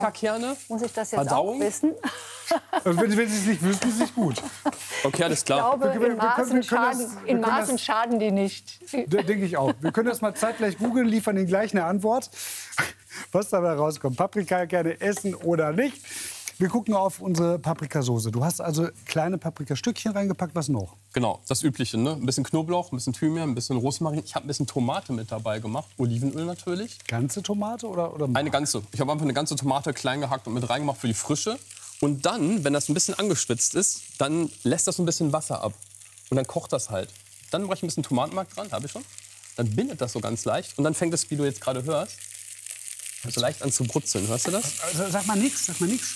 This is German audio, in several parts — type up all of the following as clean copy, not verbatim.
Paprikakerne. Muss ich das jetzt Verdauung? auch wissen? Wenn Sie es nicht wüssten, ist es nicht gut. Okay, alles Ich klar. glaube, in Maßen schaden die nicht. Denke ich auch. Wir können das mal zeitgleich googeln, liefern Ihnen gleich eine Antwort, was dabei rauskommt. Paprikakerne essen oder nicht. Wir gucken auf unsere Paprikasauce. Du hast also kleine Paprikastückchen reingepackt. Was noch? Genau, das Übliche. Ne? Ein bisschen Knoblauch, ein bisschen Thymian, ein bisschen Rosmarin. Ich habe ein bisschen Tomate mit dabei gemacht. Olivenöl natürlich. Ganze Tomate oder Eine ganze. Ich habe einfach eine ganze Tomate klein gehackt und mit reingemacht für die Frische. Und dann, wenn das ein bisschen angeschwitzt ist, dann lässt das so ein bisschen Wasser ab. Und dann kocht das halt. Dann mache ich ein bisschen Tomatenmark dran, habe ich schon. Dann bindet das so ganz leicht. Und dann fängt es, wie du jetzt gerade hörst, so leicht an zu brutzeln. Hörst du das? Also, sag mal nichts, sag mal nichts.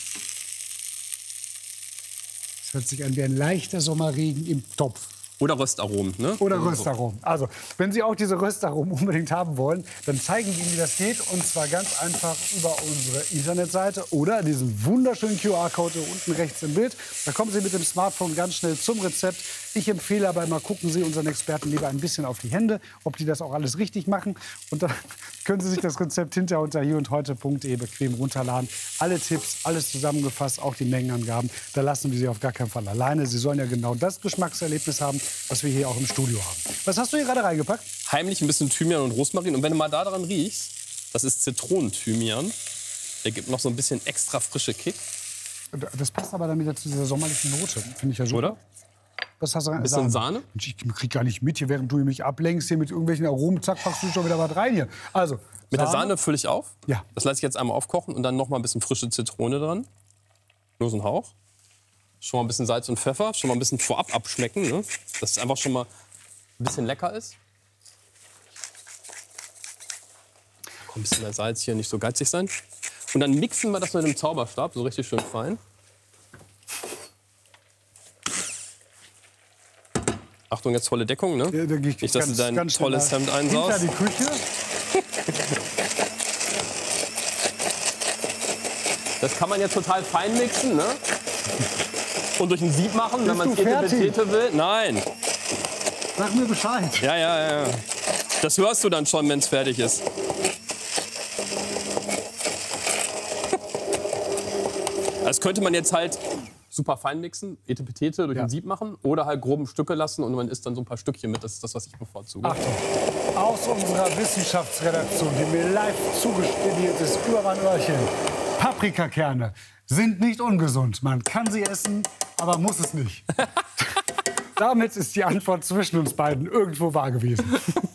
Es hört sich an wie ein leichter Sommerregen im Topf. Oder Röstaromen. Ne? Oder Röstaromen. Also, wenn Sie auch diese Röstaromen unbedingt haben wollen, dann zeigen wir Ihnen, wie das geht. Und zwar ganz einfach über unsere Internetseite oder diesen wunderschönen QR-Code hier unten rechts im Bild. Da kommen Sie mit dem Smartphone ganz schnell zum Rezept. Ich empfehle aber mal, gucken Sie unseren Experten lieber ein bisschen auf die Hände, ob die das auch alles richtig machen. Und dann können Sie sich das Rezept hinterher unter hierundheute.de bequem runterladen. Alle Tipps, alles zusammengefasst, auch die Mengenangaben. Da lassen wir Sie auf gar keinen Fall alleine. Sie sollen ja genau das Geschmackserlebnis haben, was wir hier auch im Studio haben. Was hast du hier gerade reingepackt? Heimlich ein bisschen Thymian und Rosmarin. Und wenn du mal daran riechst, das ist Zitronenthymian. Der gibt noch so ein bisschen extra frische Kick. Das passt aber dann wieder zu dieser sommerlichen Note. Finde ich ja super. Oder? Was hast du rein? Ein bisschen Sahne. Ich krieg gar nicht mit hier, während du mich ablenkst hier mit irgendwelchen Aromen. Zack, packst du schon wieder was rein hier. Also, Mit der Sahne fülle ich auf. Ja. Das lasse ich jetzt einmal aufkochen und dann noch mal ein bisschen frische Zitrone dran. Nur so ein Hauch. Schon mal ein bisschen Salz und Pfeffer. Schon mal ein bisschen vorab abschmecken, ne? Dass es einfach schon mal ein bisschen lecker ist. Komm, ein bisschen mehr Salz hier, nicht so geizig sein. Und dann mixen wir das mit dem Zauberstab, so richtig schön fein. Achtung, jetzt volle Deckung, ne? Ja, da geh ich Nicht, dass du dein ganz tolles schnell Hemd einsaust. hinter die Küche. Das kann man jetzt total fein mixen, ne? Und durch ein Sieb machen, wenn man es Etepetete will. Nein. Sag mir Bescheid. Ja. Das hörst du dann schon, wenn es fertig ist. Das könnte man jetzt halt super fein mixen, Etepetete durch ein Sieb machen oder halt groben Stücke lassen und man isst dann so ein paar Stückchen mit. Das ist das, was ich bevorzuge. Achtung, aus unserer Wissenschaftsredaktion, die mir live zugespielt ist, über mein Öhrchen. Paprikakerne sind nicht ungesund. Man kann sie essen, aber muss es nicht. Damit ist die Antwort zwischen uns beiden irgendwo wahr gewesen.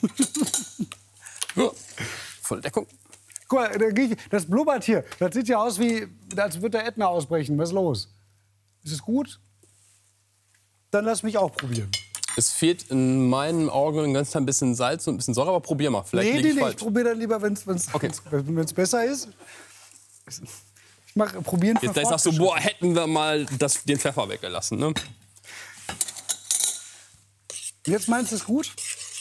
Volle Deckung. Guck mal, das blubbert hier. Das sieht ja aus, wie als würde der Ätna ausbrechen. Was ist los? Ist es gut? Dann lass mich auch probieren. Es fehlt in meinen Augen ein ganz klein bisschen Salz und ein bisschen Säure, aber probier mal. Vielleicht liege ich Ich falsch. probiere dann lieber, wenn es besser ist. Ich mache probieren für Jetzt gleich sagst du, boah, hätten wir mal den Pfeffer weggelassen. Ne? Jetzt meinst du es gut?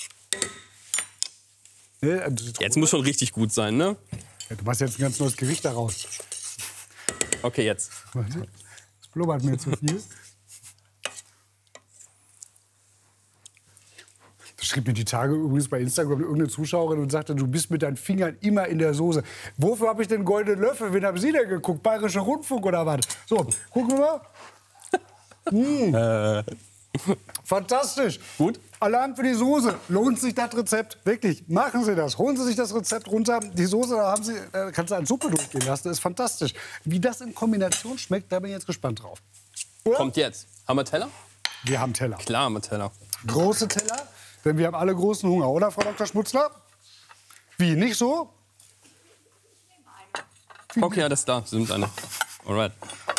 Nee, Jetzt muss schon richtig gut sein, ne? Ja, du machst jetzt ein ganz neues Gericht daraus. Okay, jetzt. Warte. Das blubbert mir zu viel. Das schrieb mir die Tage übrigens bei Instagram irgendeine Zuschauerin und sagte, du bist mit deinen Fingern immer in der Soße. Wofür habe ich den goldenen Löffel? Wen haben Sie denn geguckt? Bayerischer Rundfunk oder was? So, gucken wir mal. Fantastisch. Gut? Alarm für die Soße. Lohnt sich das Rezept? Wirklich, machen Sie das. Holen Sie sich das Rezept runter. Die Soße, da kannst du an Suppe durchgehen lassen. Das ist fantastisch. Wie das in Kombination schmeckt, da bin ich jetzt gespannt drauf. Oder? Kommt jetzt. Haben wir Teller? Wir haben Teller. Klar haben wir Teller. Große Teller, denn wir haben alle großen Hunger, oder, Frau Dr. Schmutzler? Wie, nicht so? Okay, alles da. Sie sind eine. Alright.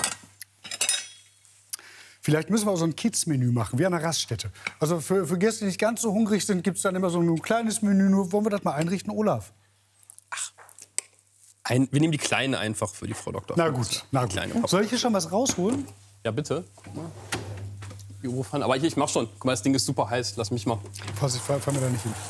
Vielleicht müssen wir so ein Kids-Menü machen, wie an einer Raststätte. Also für Gäste, die nicht ganz so hungrig sind, gibt es dann immer so ein kleines Menü. Nur, wollen wir das mal einrichten, Olaf? Wir nehmen die kleine einfach für die Frau Doktor. Na gut, na gut. Kleine Soll ich hier schon was rausholen? Ja, bitte. Guck mal. Die Ofenpfanne. Aber hier, ich mach schon. Guck mal, das Ding ist super heiß. Lass mich mal. Pass, ich fahr mir da nicht hin.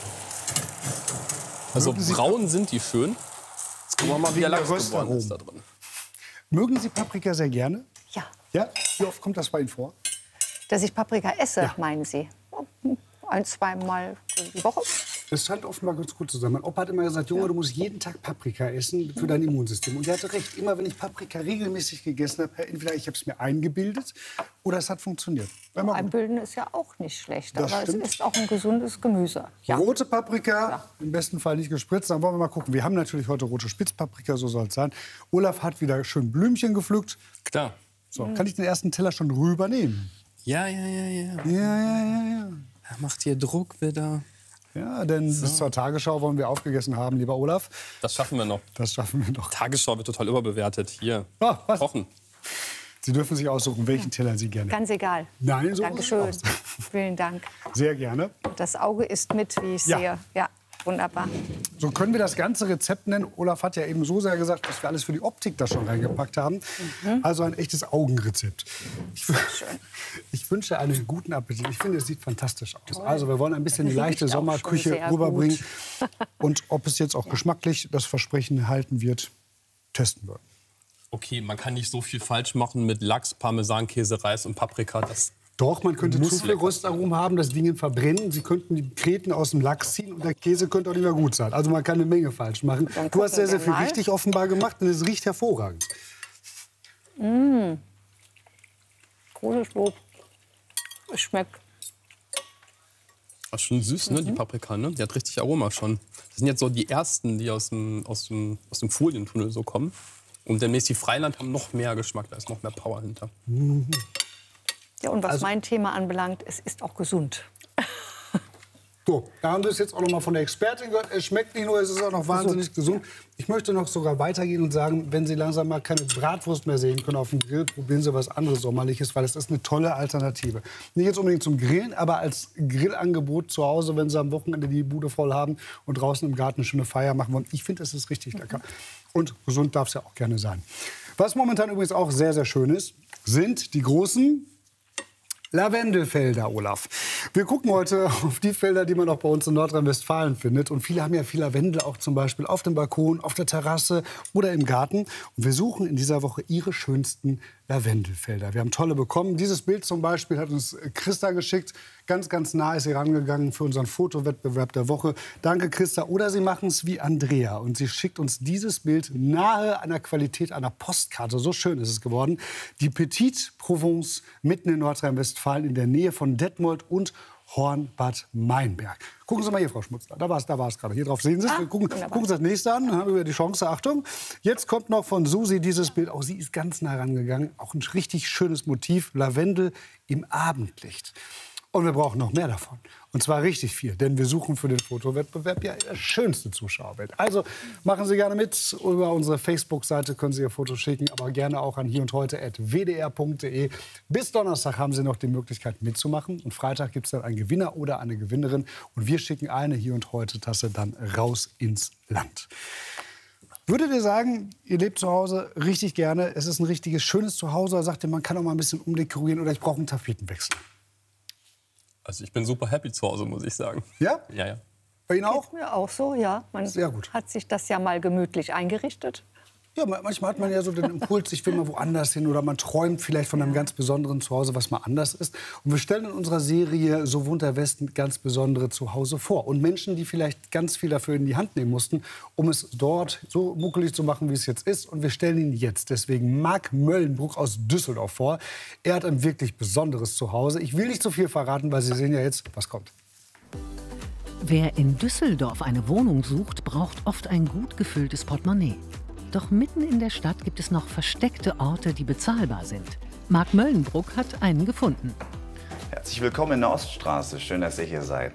Also Mögen Sie braun sind die schön. Jetzt gucken wir mal, wie der Lachs Röstaromen. geworden ist da drin. Mögen Sie Paprika sehr gerne? Ja, Ja? Wie oft kommt das bei Ihnen vor? dass ich Paprika esse, Ja. meinen Sie? 1-2 Mal die Woche. Das scheint offenbar ganz gut zu sein. Mein Opa hat immer gesagt, Junge, du musst jeden Tag Paprika essen für dein Immunsystem. Und er hatte recht. Immer wenn ich Paprika regelmäßig gegessen habe, entweder ich habe es mir eingebildet oder es hat funktioniert. Einbilden ist ja auch nicht schlecht, Das aber stimmt. es ist auch ein gesundes Gemüse. Ja. Rote Paprika, im besten Fall nicht gespritzt. Dann wollen wir mal gucken. Wir haben natürlich heute rote Spitzpaprika, so soll es sein. Olaf hat wieder schön Blümchen gepflückt. Klar. So, kann ich den ersten Teller schon rübernehmen? Ja. Ja. Er macht hier Druck wieder. Ja, denn bis zur Tagesschau wollen wir aufgegessen haben, lieber Olaf. Das schaffen wir noch. Das schaffen wir noch. Tagesschau wird total überbewertet. Hier, Ah, was? kochen. Sie dürfen sich aussuchen, welchen Teller Sie gerne. Ganz egal. Nein, so Dankeschön. ist es aus. Vielen Dank. Sehr gerne. Das Auge isst mit, wie ich Ja. sehe. Ja, wunderbar. So können wir das ganze Rezept nennen. Olaf hat ja eben so sehr gesagt, dass wir alles für die Optik da schon reingepackt haben. Also ein echtes Augenrezept. Ich wünsche einen guten Appetit. Ich finde, es sieht fantastisch aus. Also wir wollen ein bisschen die Das leichte riecht auch Sommerküche schon sehr rüberbringen. gut. Und ob es jetzt auch geschmacklich das Versprechen halten wird, testen wir. Okay, man kann nicht so viel falsch machen mit Lachs, Parmesan, Käse, Reis und Paprika. Das Doch, man könnte Muss zu viel lecker Röstaromen haben, das Ding verbrennen. Sie könnten die Kreten aus dem Lachs ziehen und der Käse könnte auch nicht mehr gut sein. Also man kann eine Menge falsch machen. Dann Du hast sehr, sehr gucken viel wir mal. richtig offenbar gemacht und es riecht hervorragend. Großes Lob. Es schmeckt. ist schon süß, ne, die Paprika. Ne? Die hat richtig Aroma schon. Das sind jetzt so die ersten, die aus dem Folientunnel so kommen. Und demnächst die Freiland haben noch mehr Geschmack. Da ist noch mehr Power hinter. Ja, und was Also mein Thema anbelangt, es ist auch gesund. So, da haben wir es jetzt auch noch mal von der Expertin gehört. Es schmeckt nicht nur, es ist auch noch wahnsinnig gesund. Ich möchte noch sogar weitergehen und sagen, wenn Sie langsam mal keine Bratwurst mehr sehen können auf dem Grill, probieren Sie was anderes Sommerliches, weil es ist eine tolle Alternative. Nicht jetzt unbedingt zum Grillen, aber als Grillangebot zu Hause, wenn Sie am Wochenende die Bude voll haben und draußen im Garten eine schöne Feier machen wollen. Ich finde, es ist richtig lecker. Und gesund darf es ja auch gerne sein. Was momentan übrigens auch sehr, sehr schön ist, sind die großen Lavendelfelder, Olaf. Wir gucken heute auf die Felder, die man auch bei uns in Nordrhein-Westfalen findet. Und viele haben ja viel Lavendel auch zum Beispiel auf dem Balkon, auf der Terrasse oder im Garten. Und wir suchen in dieser Woche Ihre schönsten Lavendelfelder. Wir haben tolle bekommen. Dieses Bild zum Beispiel hat uns Christa geschickt. Ganz, ganz nah ist sie rangegangen für unseren Fotowettbewerb der Woche. Danke, Christa. Oder Sie machen es wie Andrea. Und sie schickt uns dieses Bild nahe einer Qualität einer Postkarte. So schön ist es geworden. Die Petite Provence mitten in Nordrhein-Westfalen in der Nähe von Detmold und Horn-Bad Meinberg. Gucken Sie mal hier, Frau Schmutzler. Da war es gerade. Hier drauf sehen Sie es. Gucken Sie das nächste an. Dann haben wir die Chance. Achtung. Jetzt kommt noch von Susi dieses Bild. Auch sie ist ganz nah rangegangen. Auch ein richtig schönes Motiv. Lavendel im Abendlicht. Und wir brauchen noch mehr davon. Und zwar richtig viel. Denn wir suchen für den Fotowettbewerb ja das schönste Zuschauerbild. Also machen Sie gerne mit. Über unsere Facebook-Seite können Sie Ihr Foto schicken. Aber gerne auch an hierundheute@wdr.de. Bis Donnerstag haben Sie noch die Möglichkeit mitzumachen. Und Freitag gibt es dann einen Gewinner oder eine Gewinnerin. Und wir schicken eine Hier und Heute-Tasse dann raus ins Land. Würdet ihr sagen, ihr lebt zu Hause richtig gerne, es ist ein richtiges, schönes Zuhause, oder sagt ihr, man kann auch mal ein bisschen umdekorieren oder ich brauche einen Tapetenwechsel? Also ich bin super happy zu Hause, muss ich sagen. Ja? Ja. Bei Ihnen auch? Geht's mir auch so, ja. Man Sehr gut. hat sich das ja mal gemütlich eingerichtet. Ja, manchmal hat man ja so den Impuls, ich will mal woanders hin oder man träumt vielleicht von einem ganz besonderen Zuhause, was mal anders ist. Und wir stellen in unserer Serie So wohnt der Westen ganz besondere Zuhause vor. Und Menschen, die vielleicht ganz viel dafür in die Hand nehmen mussten, um es dort so muckelig zu machen, wie es jetzt ist. Und wir stellen ihn jetzt deswegen Marc Möllenbruck aus Düsseldorf vor. Er hat ein wirklich besonderes Zuhause. Ich will nicht zu viel verraten, weil Sie sehen ja jetzt, was kommt. Wer in Düsseldorf eine Wohnung sucht, braucht oft ein gut gefülltes Portemonnaie. Doch mitten in der Stadt gibt es noch versteckte Orte, die bezahlbar sind. Marc Möllenbruck hat einen gefunden. Herzlich willkommen in der Oststraße. Schön, dass ihr hier seid.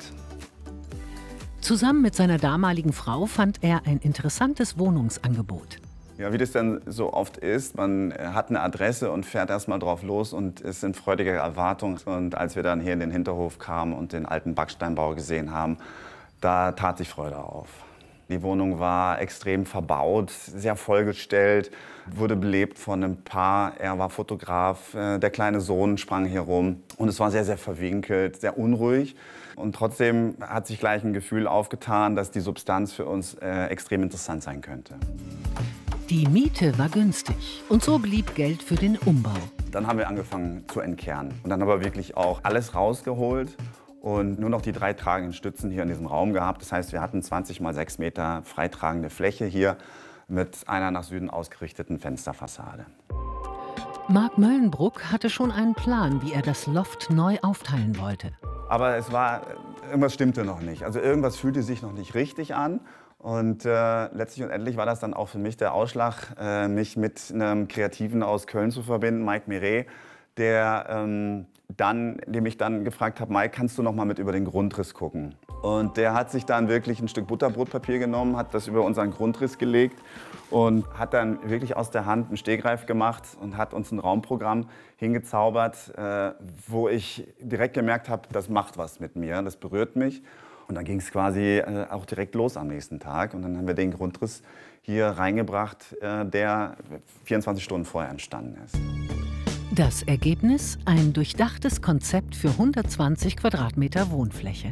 Zusammen mit seiner damaligen Frau fand er ein interessantes Wohnungsangebot. Ja, wie das dann so oft ist, man hat eine Adresse und fährt erst mal drauf los und ist in freudiger Erwartung. Und als wir dann hier in den Hinterhof kamen und den alten Backsteinbau gesehen haben, da tat sich Freude auf. Die Wohnung war extrem verbaut, sehr vollgestellt, wurde belebt von einem Paar. Er war Fotograf, der kleine Sohn sprang hier rum. Und es war sehr, sehr verwinkelt, sehr unruhig. Und trotzdem hat sich gleich ein Gefühl aufgetan, dass die Substanz für uns extrem interessant sein könnte. Die Miete war günstig und so blieb Geld für den Umbau. Dann haben wir angefangen zu entkernen. Und dann aber wirklich auch alles rausgeholt und nur noch die 3 tragenden Stützen hier in diesem Raum gehabt. Das heißt, wir hatten 20 mal 6 Meter freitragende Fläche hier mit einer nach Süden ausgerichteten Fensterfassade. Marc Möllenbruck hatte schon einen Plan, wie er das Loft neu aufteilen wollte. Aber irgendwas stimmte noch nicht. Also irgendwas fühlte sich noch nicht richtig an. Und letztlich und endlich war das dann auch für mich der Ausschlag, mich mit einem Kreativen aus Köln zu verbinden, Mike Miret, dem ich dann gefragt habe, Mike, kannst du noch mal mit über den Grundriss gucken? Und der hat sich dann wirklich ein Stück Butterbrotpapier genommen, hat das über unseren Grundriss gelegt und hat dann wirklich aus der Hand einen Stegreif gemacht und hat uns ein Raumprogramm hingezaubert, wo ich direkt gemerkt habe, das macht was mit mir, das berührt mich. Und dann ging es quasi auch direkt los am nächsten Tag. Und dann haben wir den Grundriss hier reingebracht, der 24 Stunden vorher entstanden ist. Das Ergebnis? Ein durchdachtes Konzept für 120 Quadratmeter Wohnfläche.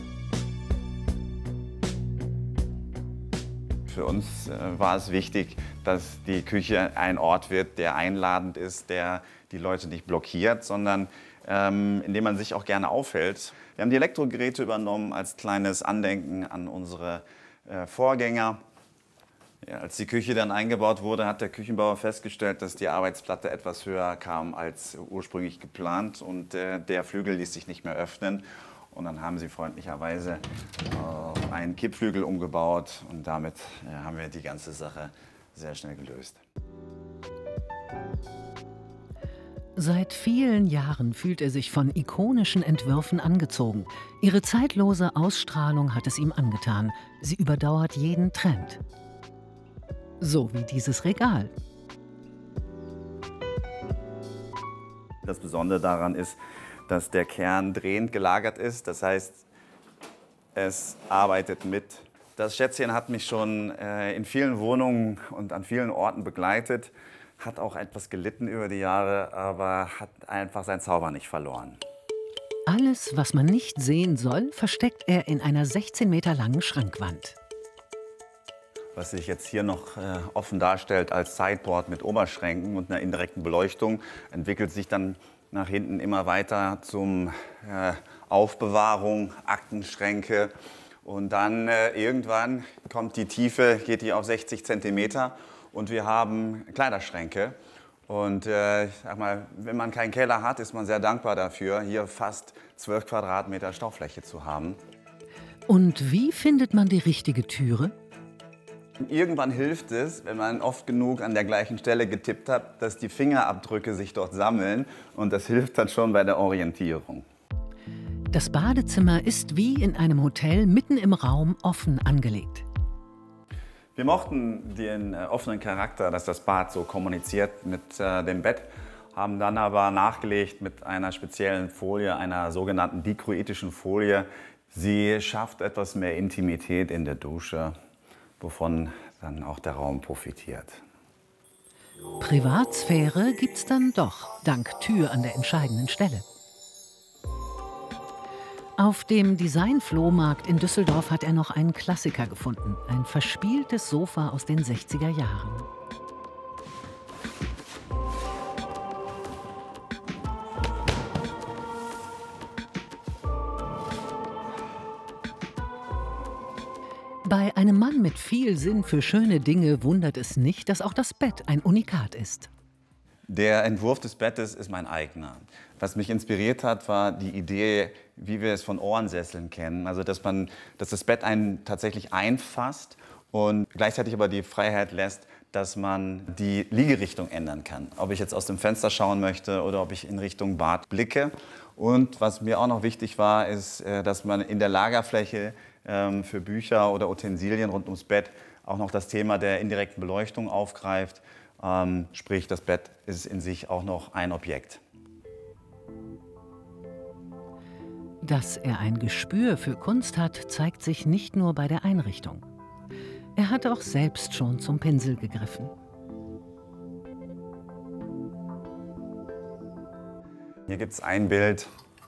Für uns war es wichtig, dass die Küche ein Ort wird, der einladend ist, der die Leute nicht blockiert, sondern in dem man sich auch gerne aufhält. Wir haben die Elektrogeräte übernommen als kleines Andenken an unsere Vorgänger. Ja, als die Küche dann eingebaut wurde, hat der Küchenbauer festgestellt, dass die Arbeitsplatte etwas höher kam als ursprünglich geplant und der Flügel ließ sich nicht mehr öffnen. Und dann haben sie freundlicherweise einen Kippflügel umgebaut und damit haben wir die ganze Sache sehr schnell gelöst. Seit vielen Jahren fühlt er sich von ikonischen Entwürfen angezogen. Ihre zeitlose Ausstrahlung hat es ihm angetan. Sie überdauert jeden Trend. So wie dieses Regal. Das Besondere daran ist, dass der Kern drehend gelagert ist. Das heißt, es arbeitet mit. Das Schätzchen hat mich schon in vielen Wohnungen und an vielen Orten begleitet. Hat auch etwas gelitten über die Jahre, aber hat einfach seinen Zauber nicht verloren. Alles, was man nicht sehen soll, versteckt er in einer 16 Meter langen Schrankwand. Was sich jetzt hier noch offen darstellt als Sideboard mit Oberschränken und einer indirekten Beleuchtung, entwickelt sich dann nach hinten immer weiter zum Aufbewahrung, Aktenschränke. Und dann irgendwann kommt die Tiefe, geht die auf 60 Zentimeter. Und wir haben Kleiderschränke. Und ich sag mal, wenn man keinen Keller hat, ist man sehr dankbar dafür, hier fast 12 Quadratmeter Staufläche zu haben. Und wie findet man die richtige Türe? Irgendwann hilft es, wenn man oft genug an der gleichen Stelle getippt hat, dass die Fingerabdrücke sich dort sammeln. Und das hilft dann schon bei der Orientierung. Das Badezimmer ist wie in einem Hotel mitten im Raum offen angelegt. Wir mochten den offenen Charakter, dass das Bad so kommuniziert mit dem Bett, haben dann aber nachgelegt mit einer speziellen Folie, einer sogenannten dikroitischen Folie. Sie schafft etwas mehr Intimität in der Dusche, wovon dann auch der Raum profitiert. Privatsphäre gibt's dann doch, dank Tür an der entscheidenden Stelle. Auf dem Design-Flohmarkt in Düsseldorf hat er noch einen Klassiker gefunden. Ein verspieltes Sofa aus den 60er Jahren. Bei einem Mann mit viel Sinn für schöne Dinge wundert es nicht, dass auch das Bett ein Unikat ist. Der Entwurf des Bettes ist mein eigener. Was mich inspiriert hat, war die Idee, wie wir es von Ohrensesseln kennen. Also, dass das Bett einen tatsächlich einfasst und gleichzeitig aber die Freiheit lässt, dass man die Liegerichtung ändern kann. Ob ich jetzt aus dem Fenster schauen möchte oder ob ich in Richtung Bad blicke. Und was mir auch noch wichtig war, ist, dass man in der Lagerfläche für Bücher oder Utensilien rund ums Bett auch noch das Thema der indirekten Beleuchtung aufgreift. Sprich, das Bett ist in sich auch noch ein Objekt. Dass er ein Gespür für Kunst hat, zeigt sich nicht nur bei der Einrichtung. Er hat auch selbst schon zum Pinsel gegriffen. Hier gibt es ein Bild,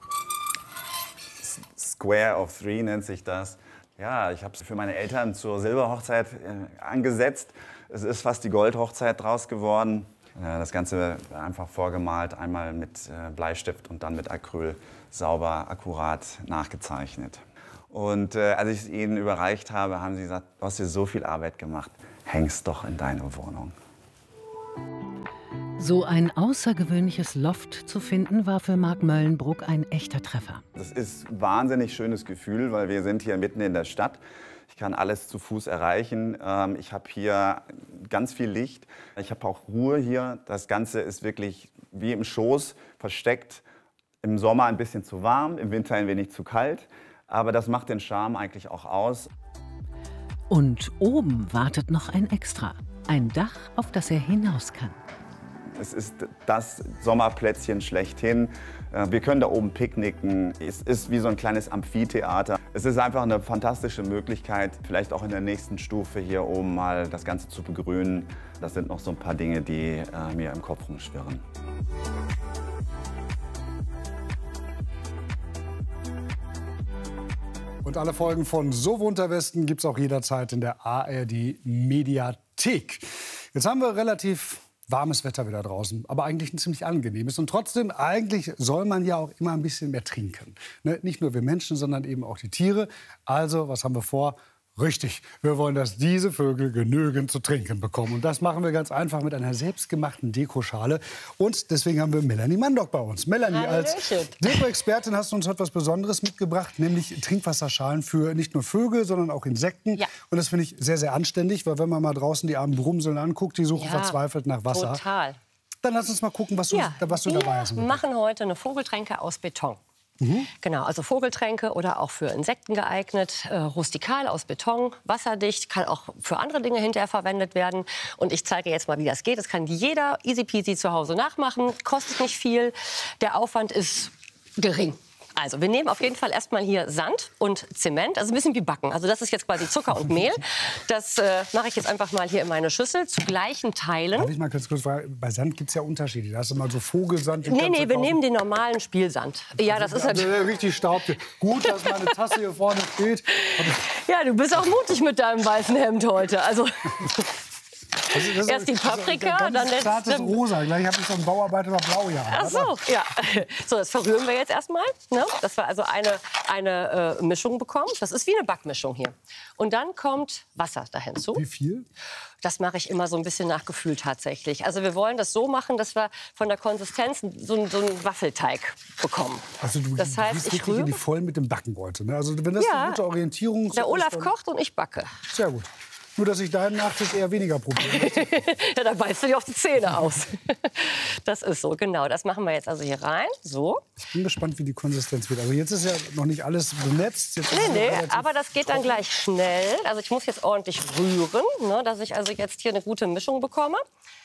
Square of Three nennt sich das. Ja, ich habe es für meine Eltern zur Silberhochzeit angesetzt. Es ist fast die Goldhochzeit draus geworden. Das Ganze einfach vorgemalt, einmal mit Bleistift und dann mit Acryl sauber, akkurat nachgezeichnet. Und als ich es ihnen überreicht habe, haben sie gesagt, du hast dir so viel Arbeit gemacht, häng's doch in deine Wohnung. So ein außergewöhnliches Loft zu finden, war für Marc Möllenbruck ein echter Treffer. Das ist ein wahnsinnig schönes Gefühl, weil wir sind hier mitten in der Stadt. Ich kann alles zu Fuß erreichen. Ich habe hier ganz viel Licht. Ich habe auch Ruhe hier. Das Ganze ist wirklich wie im Schoß versteckt. Im Sommer ein bisschen zu warm, im Winter ein wenig zu kalt. Aber das macht den Charme eigentlich auch aus. Und oben wartet noch ein Extra. Ein Dach, auf das er hinaus kann. Es ist das Sommerplätzchen schlechthin. Wir können da oben picknicken. Es ist wie so ein kleines Amphitheater. Es ist einfach eine fantastische Möglichkeit, vielleicht auch in der nächsten Stufe hier oben mal das Ganze zu begrünen. Das sind noch so ein paar Dinge, die mir im Kopf rumschwirren. Und alle Folgen von So wohnt der Westen gibt es auch jederzeit in der ARD Mediathek. Jetzt haben wir relativ warmes Wetter wieder draußen, aber eigentlich ein ziemlich angenehmes. Und trotzdem, eigentlich soll man ja auch immer ein bisschen mehr trinken. Ne? Nicht nur wir Menschen, sondern eben auch die Tiere. Also, was haben wir vor? Richtig, wir wollen, dass diese Vögel genügend zu trinken bekommen. Und das machen wir ganz einfach mit einer selbstgemachten Dekoschale. Und deswegen haben wir Melanie Mandock bei uns. Melanie, als Deko-Expertin hast du uns etwas Besonderes mitgebracht, nämlich Trinkwasserschalen für nicht nur Vögel, sondern auch Insekten. Ja. Und das finde ich sehr, sehr anständig, weil wenn man mal draußen die armen Brumseln anguckt, die suchen verzweifelt nach Wasser. Total. Dann lass uns mal gucken, was du dabei hast. Wir machen heute eine Vogeltränke aus Beton. Genau, also Vogeltränke oder auch für Insekten geeignet, rustikal aus Beton, wasserdicht, kann auch für andere Dinge hinterher verwendet werden. Und ich zeige jetzt mal, wie das geht. Das kann jeder easy peasy zu Hause nachmachen, kostet nicht viel, der Aufwand ist gering. Also wir nehmen auf jeden Fall erstmal hier Sand und Zement, also ein bisschen wie Backen. Also das ist jetzt quasi Zucker und Mehl. Das mache ich jetzt einfach mal hier in meine Schüssel zu gleichen Teilen. Darf ich mal kurz fragen, bei Sand gibt es ja Unterschiede. Da hast du mal so Vogelsand. Nee, wir nehmen den normalen Spielsand. Ja, das ist also richtig Staub. Gut, dass meine Tasse hier vorne steht. Ja, du bist auch mutig mit deinem weißen Hemd heute. Also erst die Paprika, dann der zartes Rosa. Gleich habe ich so einen Bauarbeiter noch blau hier. Ach so, ja. So, das verrühren wir jetzt erstmal. Ne? Dass wir also eine Mischung bekommen. Das ist wie eine Backmischung hier. Und dann kommt Wasser da hinzu. Wie viel? Das mache ich immer so ein bisschen nach Gefühl tatsächlich. Also wir wollen das so machen, dass wir von der Konsistenz so einen Waffelteig bekommen. Also du das heißt, ich rühre die voll mit dem Backenbeutel. Ne? Also wenn das eine gute Orientierung ist. Der Olaf kocht und ich backe. Sehr gut. Nur, dass ich deinen Nachtisch eher weniger Probleme habe. Ja, da beißt du dir auch die Zähne aus. Das ist so, genau. Das machen wir jetzt also hier rein. So. Ich bin gespannt, wie die Konsistenz wird. Also jetzt ist ja noch nicht alles benetzt. Jetzt nee, aber das geht dann gleich schnell. Also ich muss jetzt ordentlich rühren, ne, dass ich also jetzt hier eine gute Mischung bekomme.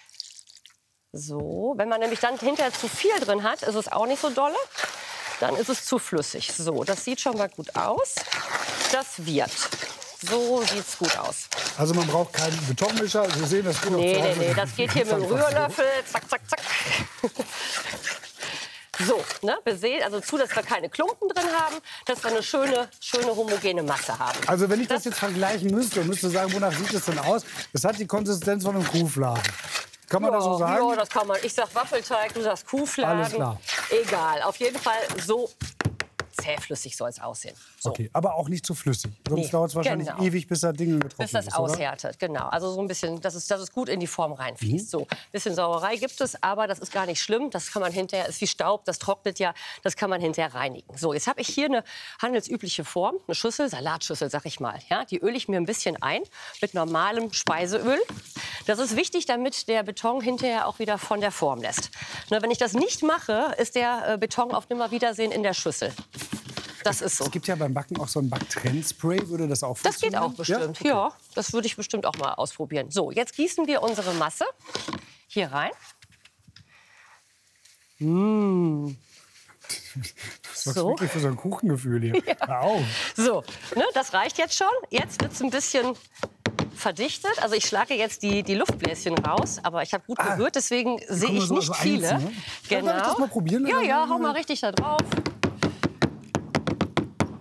So, wenn man nämlich dann hinterher zu viel drin hat, ist es auch nicht so dolle. Dann ist es zu flüssig. So, das sieht schon mal gut aus. Das wird. So sieht's gut aus. Also man braucht keinen Betonmischer. Sie sehen, das geht Nee, das geht hier mit dem Rührlöffel. Zack, zack, zack. So, ne, wir sehen also zu, dass wir keine Klumpen drin haben, dass wir eine schöne homogene Masse haben. Also wenn ich das jetzt vergleichen müsste sagen, wonach sieht es denn aus? Das hat die Konsistenz von einem Kuhfladen. Kann man das so sagen? Ja, das kann man. Ich sag Waffelteig, du sagst Kuhfladen. Alles klar. Egal, auf jeden Fall so zähflüssig soll es aussehen. So. Okay, aber auch nicht zu flüssig. Sonst dauert es wahrscheinlich ewig, bis das Ding getrocknet ist. Bis das aushärtet, genau. Also so ein bisschen, dass es gut in die Form reinfließt. So, ein bisschen Sauerei gibt es, aber das ist gar nicht schlimm. Das kann man hinterher, ist wie Staub, das trocknet ja, das kann man hinterher reinigen. So, jetzt habe ich hier eine handelsübliche Form, eine Schüssel, Salatschüssel, sag ich mal. Ja, die öle ich mir ein bisschen ein mit normalem Speiseöl. Das ist wichtig, damit der Beton hinterher auch wieder von der Form lässt. Na, wenn ich das nicht mache, ist der Beton auf Nimmerwiedersehen in der Schüssel. Das ist so. Es gibt ja beim Backen auch so ein Backtrennspray. Würde das auch funktionieren? Das geht auch bestimmt. Ja, okay. Ja, das würde ich bestimmt auch mal ausprobieren. So, jetzt gießen wir unsere Masse hier rein. Das ist wirklich für so ein Kuchengefühl hier. Ja. Hör auf. So, ne, das reicht jetzt schon. Jetzt wird es ein bisschen verdichtet. Also ich schlage jetzt die Luftbläschen raus, aber ich habe gut gerührt, deswegen sehe ich nicht viele. Einzeln, ne? Genau. Darf ich das mal probieren? Ja, hau mal richtig da drauf.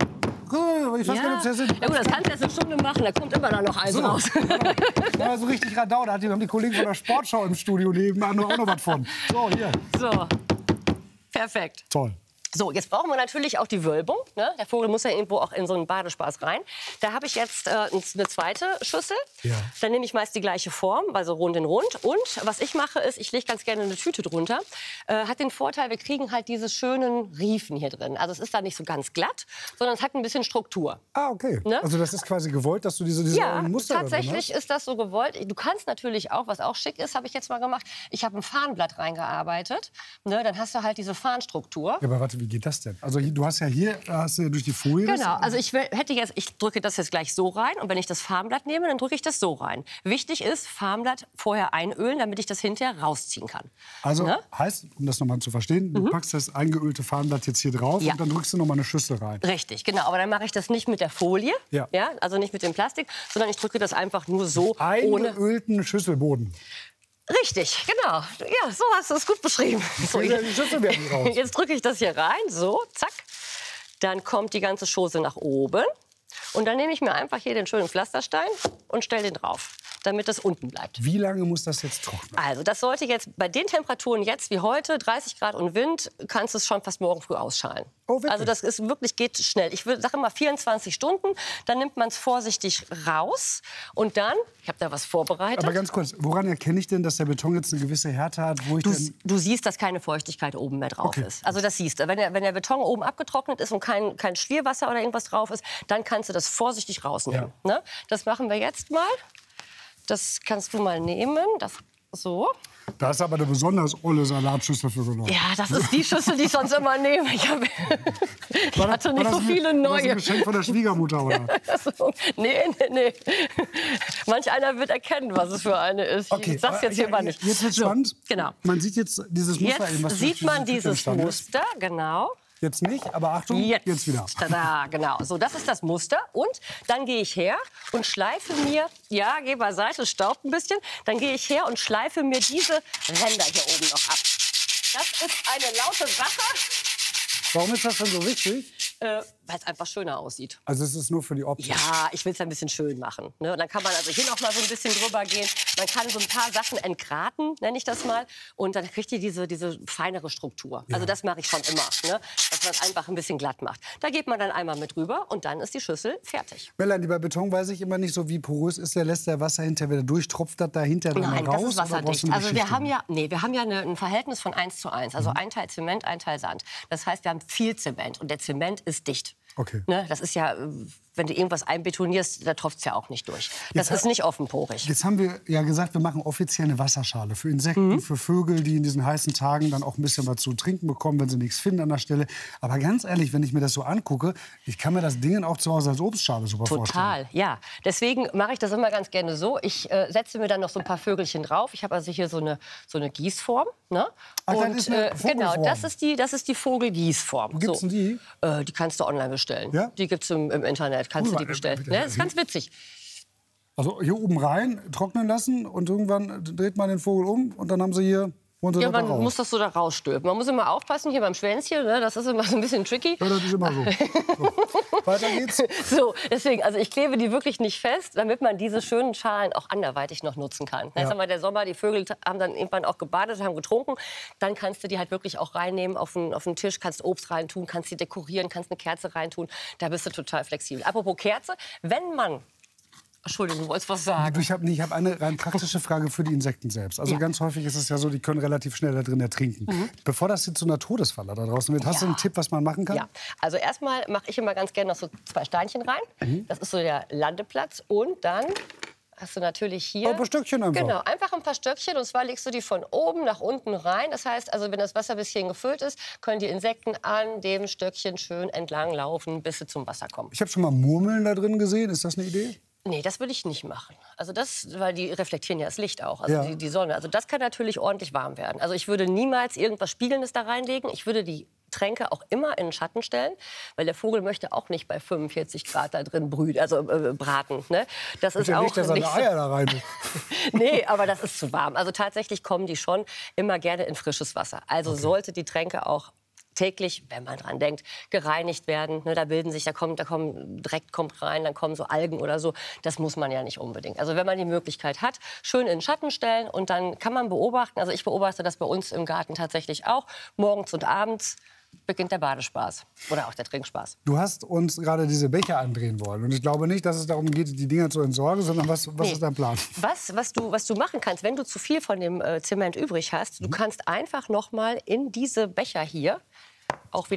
Ich weiß gar nicht, ob das Ja gut, das kannst du jetzt eine Stunde machen, da kommt immer noch eins raus. Ja, so richtig Radau, da haben die Kollegen von der Sportschau im Studio nebenan auch noch was von. So, hier. So, perfekt. Toll. So, jetzt brauchen wir natürlich auch die Wölbung. Ne? Der Vogel muss ja irgendwo auch in so einen Badespaß rein. Da habe ich jetzt eine zweite Schüssel. Ja. Dann nehme ich meist die gleiche Form, also rund in rund. Und was ich mache, ist, ich lege ganz gerne eine Tüte drunter. Hat den Vorteil, wir kriegen halt diese schönen Riefen hier drin. Also es ist da nicht so ganz glatt, sondern es hat ein bisschen Struktur. Ah, okay. Ne? Also das ist quasi gewollt, dass du diese Ja, Muster da drin tatsächlich hast? ist das so gewollt. Du kannst natürlich auch, was auch schick ist, habe ich jetzt mal gemacht, ich habe ein Farnblatt reingearbeitet. Ne? Dann hast du halt diese Farnstruktur. Ja, aber warte, wie geht das denn? Also du hast ja hier durch die Folie... Genau, also ich drücke das jetzt gleich so rein und wenn ich das Farnblatt nehme, dann drücke ich das so rein. Wichtig ist, Farnblatt vorher einölen, damit ich das hinterher rausziehen kann. Also Ne? heißt, um das nochmal zu verstehen, du packst das eingeölte Farnblatt jetzt hier drauf Ja. und dann drückst du nochmal eine Schüssel rein. Richtig, genau. Aber dann mache ich das nicht mit der Folie, Ja. also nicht mit dem Plastik, sondern ich drücke das einfach nur so ohne. Eingeölten Schüsselboden. Richtig, genau. Ja, so hast du es gut beschrieben. So, Die Schüssel werden raus. jetzt drücke ich das hier rein, so, zack. Dann kommt die ganze Chose nach oben. Und dann nehme ich mir einfach hier den schönen Pflasterstein und stelle den drauf, damit das unten bleibt. Wie lange muss das jetzt trocknen? Also das sollte jetzt bei den Temperaturen jetzt wie heute, 30 Grad und Wind, kannst du es schon fast morgen früh ausschalen. Oh, wirklich? Also das ist wirklich, geht schnell. Ich sage immer 24 Stunden, dann nimmt man es vorsichtig raus und dann, ich habe da was vorbereitet. Aber ganz kurz, woran erkenne ich denn, dass der Beton jetzt eine gewisse Härte hat, wo ich denn... Du siehst, dass keine Feuchtigkeit oben mehr drauf Okay. ist. Also das siehst du. Wenn der Beton oben abgetrocknet ist und kein Schwierwasser oder irgendwas drauf ist, dann kannst du das vorsichtig rausnehmen. Ne? Das machen wir jetzt mal. Das kannst du mal nehmen. Das so. Da ist aber eine besonders olle Salatschüssel für genommen. Ja, das ist die Schüssel, die ich sonst immer nehme. Ich hatte nicht so viele War das neue. ein Geschenk von der Schwiegermutter, oder? Also, nee. Manch einer wird erkennen, was es für eine ist. Okay, Ich sag's jetzt hier mal nicht. Jetzt wird's So, spannend. Genau. Man sieht jetzt dieses Muster Jetzt eben, was sieht man durch diese dieses entstanden ist. Muster, genau. Jetzt nicht, aber Achtung, jetzt wieder. Tada, genau. So, das ist das Muster. Und dann gehe ich her und schleife mir, ja, geh beiseite, es staubt ein bisschen. Dann gehe ich her und schleife mir diese Ränder hier oben noch ab. Das ist eine laute Sache, Warum ist das denn so wichtig? weil es einfach schöner aussieht. Also es ist nur für die Optik. Ja, ich will es ein bisschen schön machen. Ne? Und dann kann man also hier noch mal so ein bisschen drüber gehen. Man kann so ein paar Sachen entgraten, nenne ich das mal. Und dann kriegt ihr diese feinere Struktur. Also das mache ich schon immer, ne? Dass man es einfach ein bisschen glatt macht. Da geht man dann einmal mit rüber und dann ist die Schüssel fertig. Melanie, bei Beton weiß ich immer nicht so, wie porös ist der. Lässt der Wasser hinterher wieder durch? Tropft das dahinter dann Nein, raus? das ist oder brauchst wasserdicht. du eine Also wir Beschichtung? haben ja ein Verhältnis von 1:1. Also ein Teil Zement, ein Teil Sand. Das heißt, wir haben viel Zement und der Zement ist dicht. Okay. Ne? Das ist ja, wenn du irgendwas einbetonierst, da tropft es ja auch nicht durch. Das ist nicht offenporig. Jetzt haben wir ja gesagt, wir machen offiziell eine Wasserschale für Insekten, für Vögel, die in diesen heißen Tagen dann auch ein bisschen was zu trinken bekommen, wenn sie nichts finden an der Stelle. Aber ganz ehrlich, wenn ich mir das so angucke, ich kann mir das Ding auch zu Hause als Obstschale super vorstellen. Total, ja. Deswegen mache ich das immer ganz gerne so. Ich setze mir dann noch so ein paar Vögelchen drauf. Ich habe also hier so eine Gießform. Ne? Ach, das ist eine genau, Vogelform. das ist die Vogelgießform. Wo gibt's denn die? Die kannst du online bestellen. Ja? Die gibt's im Internet. Kannst du die bestellen. Ne? Das ist ganz witzig. Also hier oben rein, trocknen lassen und irgendwann dreht man den Vogel um und dann haben sie hier... Ja, man muss das so da rausstülpen. Man muss immer aufpassen hier beim Schwänzchen, ne? Das ist immer so ein bisschen tricky. Ja, das ist immer so. So. Weiter geht's. So, deswegen, also ich klebe die wirklich nicht fest, damit man diese schönen Schalen auch anderweitig noch nutzen kann. Jetzt haben wir der Sommer, die Vögel haben dann irgendwann auch gebadet, haben getrunken. Dann kannst du die halt wirklich auch reinnehmen auf den Tisch, kannst Obst reintun, kannst die dekorieren, kannst eine Kerze reintun. Da bist du total flexibel. Apropos Kerze, wenn man... Entschuldigung, du wolltest was sagen. Ich hab eine rein praktische Frage für die Insekten selbst. Also ganz häufig ist es ja so, die können relativ schnell da drin ertrinken. Bevor das jetzt zu einer Todesfalle da draußen wird, hast du einen Tipp, was man machen kann? Ja, also erstmal mache ich immer ganz gerne noch so 2 Steinchen rein. Das ist so der Landeplatz. Und dann hast du natürlich hier... Ein paar Stöckchen einfach. Genau, einfach ein paar Stöckchen. Und zwar legst du die von oben nach unten rein. Das heißt, also wenn das Wasser ein bisschen gefüllt ist, können die Insekten an dem Stöckchen schön entlang laufen, bis sie zum Wasser kommen. Ich habe schon mal Murmeln da drin gesehen. Ist das eine Idee? Nee, das würde ich nicht machen. Also weil die reflektieren ja das Licht auch, also die Sonne. Also das kann natürlich ordentlich warm werden. Also ich würde niemals irgendwas Spiegelndes da reinlegen. Ich würde die Tränke auch immer in den Schatten stellen, weil der Vogel möchte auch nicht bei 45 Grad da drin braten. Ne? Das ist auch nicht, dass er nicht Eier da rein. Nee, aber das ist zu warm. Also tatsächlich kommen die schon immer gerne in frisches Wasser. Also sollte die Tränke auch täglich, wenn man dran denkt, gereinigt werden. Ne, da Dreck kommt rein, dann kommen so Algen oder so. Das muss man ja nicht unbedingt. Also wenn man die Möglichkeit hat, schön in den Schatten stellen und dann kann man beobachten. Also ich beobachte das bei uns im Garten tatsächlich auch. Morgens und abends beginnt der Badespaß oder auch der Trinkspaß. Du hast uns gerade diese Becher andrehen wollen. Und ich glaube nicht, dass es darum geht, die Dinger zu entsorgen, sondern was ist dein Plan? Was du machen kannst, wenn du zu viel von dem Zement übrig hast, du kannst einfach noch mal in diese Becher hier auch wieder